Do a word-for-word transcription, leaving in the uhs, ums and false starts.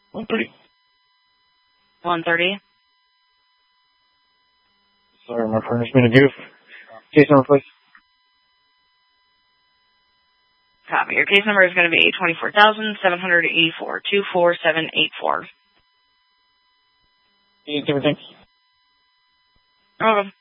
one thirty. one thirty. Sorry, my partner's been a goof. Case number, please. Copy. Your case number is going to be twenty-four thousand seven hundred eighty-four, two four seven eight four. Thanks. Welcome.